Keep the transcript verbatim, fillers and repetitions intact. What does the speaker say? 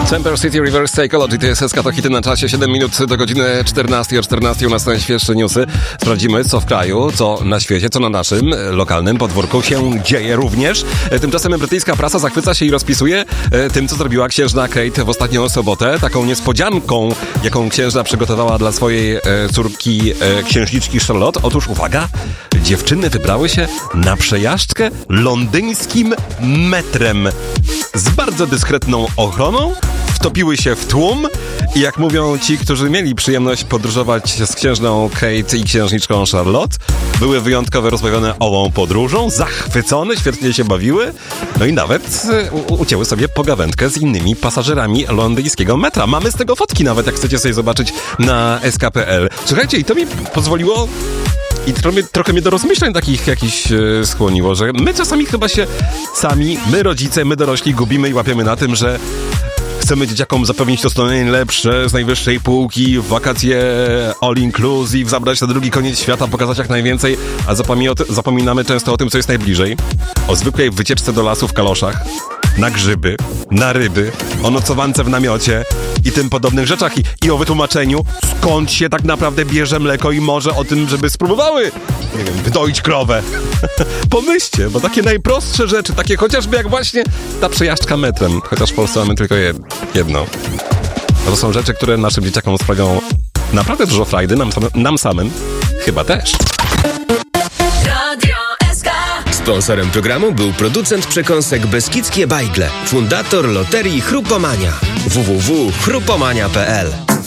Semper City Reverse Psychology, to jest S K, to hity na czasie, siedem minut do godziny czternastej, o czternastej u nas najświeższe newsy. Sprawdzimy, co w kraju, co na świecie, co na naszym lokalnym podwórku się dzieje również. Tymczasem brytyjska prasa zachwyca się i rozpisuje tym, co zrobiła księżna Kate w ostatnią sobotę. Taką niespodzianką, jaką księżna przygotowała dla swojej córki księżniczki Charlotte. Otóż uwaga, dziewczyny wybrały się na przejażdżkę londyńskim metrem z bardzo dyskretną ochroną, wtopiły się w tłum i jak mówią ci, którzy mieli przyjemność podróżować z księżną Kate i księżniczką Charlotte, były wyjątkowo rozbawione ową podróżą, zachwycone, świetnie się bawiły, no i nawet u- ucięły sobie pogawędkę z innymi pasażerami londyńskiego metra. Mamy z tego fotki nawet, jak chcecie sobie zobaczyć na S K kropka P L. Słuchajcie, i to mi pozwoliło i trochę, trochę mnie do rozmyślań takich jakichś e, skłoniło, że my czasami chyba się sami, my rodzice, my dorośli gubimy i łapiemy na tym, że chcemy dzieciakom zapewnić to, co najlepsze z najwyższej półki, w wakacje all inclusive, zabrać na drugi koniec świata, pokazać jak najwięcej, a zapomina- zapominamy często o tym, co jest najbliżej. O zwykłej wycieczce do lasu w kaloszach, na grzyby, na ryby, o nocowance w namiocie i tym podobnych rzeczach i, i o wytłumaczeniu, skąd się tak naprawdę bierze mleko i może o tym, żeby spróbowały, nie wiem, wydoić krowę. Pomyślcie, bo takie najprostsze rzeczy, takie chociażby jak właśnie ta przejażdżka metrem, chociaż w Polsce mamy tylko jedno. To są rzeczy, które naszym dzieciakom sprawią naprawdę dużo frajdy, nam, same, nam samym chyba też. Sponsorem programu był producent przekąsek Beskidzkie Bajgle, fundator loterii Chrupomania. w w w kropka chrupomania kropka p l